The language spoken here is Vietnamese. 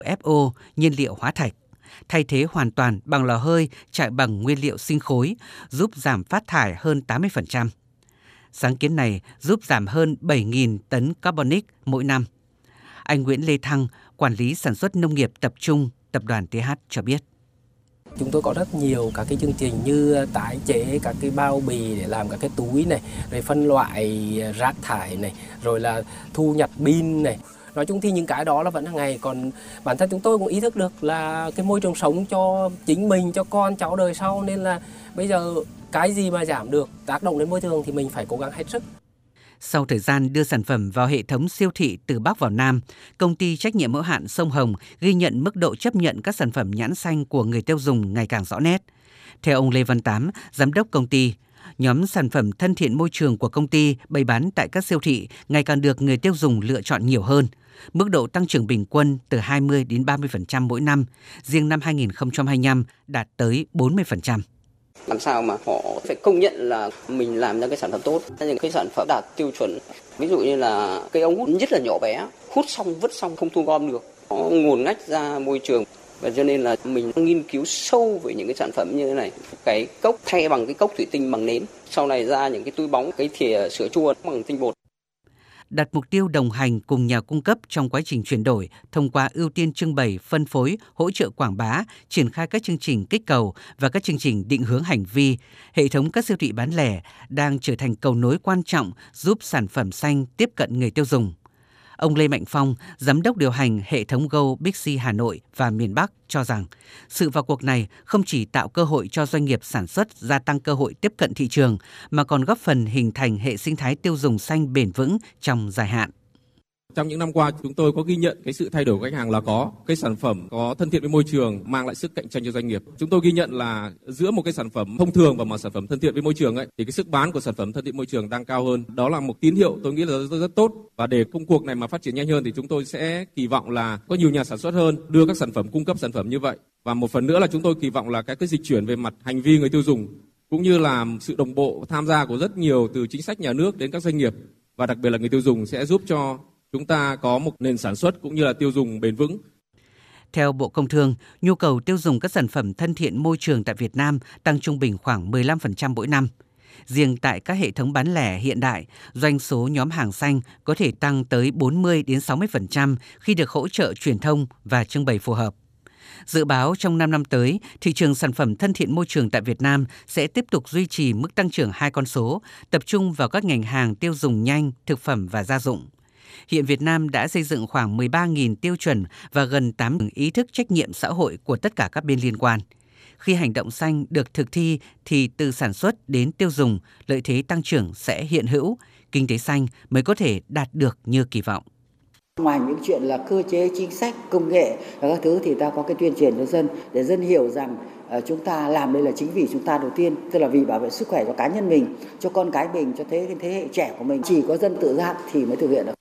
FO nhiên liệu hóa thạch, thay thế hoàn toàn bằng lò hơi chạy bằng nguyên liệu sinh khối, giúp giảm phát thải hơn 80%. Sáng kiến này giúp giảm hơn 7.000 tấn carbonic mỗi năm. Anh Nguyễn Lê Thăng, quản lý sản xuất nông nghiệp tập trung, tập đoàn TH cho biết. Chúng tôi có rất nhiều các cái chương trình như tái chế các cái bao bì để làm các cái túi này, rồi phân loại rác thải này, rồi là thu nhặt pin này. Nói chung thì những cái đó là vẫn hàng ngày, còn bản thân chúng tôi cũng ý thức được là cái môi trường sống cho chính mình, cho con cháu đời sau, nên là bây giờ cái gì mà giảm được tác động đến môi trường thì mình phải cố gắng hết sức. Sau thời gian đưa sản phẩm vào hệ thống siêu thị từ Bắc vào Nam, công ty trách nhiệm hữu hạn Sông Hồng ghi nhận mức độ chấp nhận các sản phẩm nhãn xanh của người tiêu dùng ngày càng rõ nét. Theo ông Lê Văn Tám, giám đốc công ty, nhóm sản phẩm thân thiện môi trường của công ty bày bán tại các siêu thị ngày càng được người tiêu dùng lựa chọn nhiều hơn. Mức độ tăng trưởng bình quân từ 20 đến 30% mỗi năm, riêng năm 2025 đạt tới 40%. Làm sao mà họ phải công nhận là mình làm ra cái sản phẩm tốt, những cái sản phẩm đạt tiêu chuẩn. Ví dụ như là cây ống hút rất là nhỏ bé, hút xong vứt xong không thu gom được, nó ngổn ngách ra môi trường. Và cho nên là mình nghiên cứu sâu về những cái sản phẩm như thế này. Cái cốc thay bằng cái cốc thủy tinh bằng nến, sau này ra những cái túi bóng, cái thìa sữa chua bằng tinh bột. Đặt mục tiêu đồng hành cùng nhà cung cấp trong quá trình chuyển đổi thông qua ưu tiên trưng bày, phân phối, hỗ trợ quảng bá, triển khai các chương trình kích cầu và các chương trình định hướng hành vi, hệ thống các siêu thị bán lẻ đang trở thành cầu nối quan trọng giúp sản phẩm xanh tiếp cận người tiêu dùng. Ông Lê Mạnh Phong, giám đốc điều hành hệ thống Go Big C Hà Nội và miền Bắc cho rằng sự vào cuộc này không chỉ tạo cơ hội cho doanh nghiệp sản xuất gia tăng cơ hội tiếp cận thị trường mà còn góp phần hình thành hệ sinh thái tiêu dùng xanh bền vững trong dài hạn. Trong những năm qua, chúng tôi có ghi nhận cái sự thay đổi của khách hàng là có cái sản phẩm có thân thiện với môi trường mang lại sức cạnh tranh cho doanh nghiệp. Chúng tôi ghi nhận là giữa một cái sản phẩm thông thường và một sản phẩm thân thiện với môi trường ấy, thì cái sức bán của sản phẩm thân thiện môi trường đang cao hơn. Đó là một tín hiệu tôi nghĩ là rất tốt. Và để công cuộc này mà phát triển nhanh hơn thì chúng tôi sẽ kỳ vọng là có nhiều nhà sản xuất hơn đưa các sản phẩm cung cấp sản phẩm như vậy. Và một phần nữa là chúng tôi kỳ vọng là cái dịch chuyển về mặt hành vi người tiêu dùng cũng như là sự đồng bộ tham gia của rất nhiều từ chính sách nhà nước đến các doanh nghiệp và đặc biệt là người tiêu dùng sẽ giúp cho chúng ta có một nền sản xuất cũng như là tiêu dùng bền vững. Theo Bộ Công Thương, nhu cầu tiêu dùng các sản phẩm thân thiện môi trường tại Việt Nam tăng trung bình khoảng 15% mỗi năm. Riêng tại các hệ thống bán lẻ hiện đại, doanh số nhóm hàng xanh có thể tăng tới 40 đến 60% khi được hỗ trợ truyền thông và trưng bày phù hợp. Dự báo trong 5 năm tới, thị trường sản phẩm thân thiện môi trường tại Việt Nam sẽ tiếp tục duy trì mức tăng trưởng 2 con số, tập trung vào các ngành hàng tiêu dùng nhanh, thực phẩm và gia dụng. Hiện Việt Nam đã xây dựng khoảng 13.000 tiêu chuẩn và gần 8.000 ý thức trách nhiệm xã hội của tất cả các bên liên quan. Khi hành động xanh được thực thi thì từ sản xuất đến tiêu dùng, lợi thế tăng trưởng sẽ hiện hữu, kinh tế xanh mới có thể đạt được như kỳ vọng. Ngoài những chuyện là cơ chế, chính sách, công nghệ và các thứ thì ta có cái tuyên truyền cho dân để dân hiểu rằng chúng ta làm đây là chính vì chúng ta đầu tiên, tức là vì bảo vệ sức khỏe cho cá nhân mình, cho con cái mình, cho thế hệ trẻ của mình. Chỉ có dân tự giác thì mới thực hiện được.